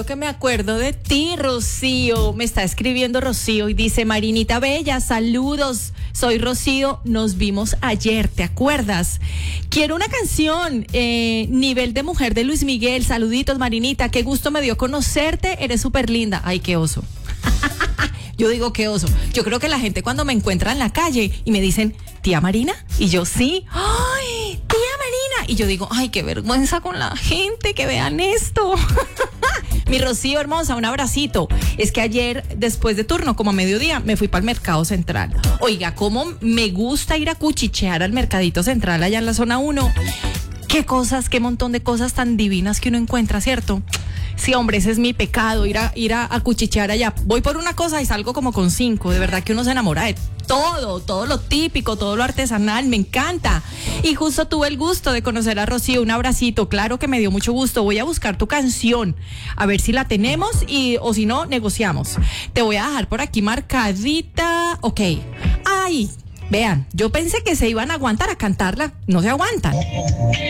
Que me acuerdo de ti, Rocío. Me está escribiendo Rocío y dice: Marinita Bella, saludos. Soy Rocío, nos vimos ayer, ¿te acuerdas? Quiero una canción, Nivel de Mujer de Luis Miguel. Saluditos, Marinita, qué gusto me dio conocerte, eres súper linda. Ay, qué oso. Yo digo, qué oso. Yo creo que la gente cuando me encuentra en la calle y me dicen, ¿tía Marina? Y yo, sí. ¡Ay, tía Marina! Y yo digo, ay, qué vergüenza con la gente que vean esto. Mi Rocío hermosa, un abracito. Es que ayer, después de turno, como a mediodía, me fui para el Mercado Central. Oiga, cómo me gusta ir a cuchichear al Mercadito Central allá en la zona 1. Qué cosas, qué montón de cosas tan divinas que uno encuentra, ¿cierto? Sí, hombre, ese es mi pecado, ir a cuchichear allá. Voy por una cosa y salgo como con 5. De verdad que uno se enamora de todo lo típico, todo lo artesanal, me encanta. Y justo tuve el gusto de conocer a Rocío, un abracito, claro que me dio mucho gusto. Voy a buscar tu canción, a ver si la tenemos o si no, negociamos. Te voy a dejar por aquí marcadita, ok. Ay, vean, yo pensé que se iban a aguantar a cantarla, no se aguantan.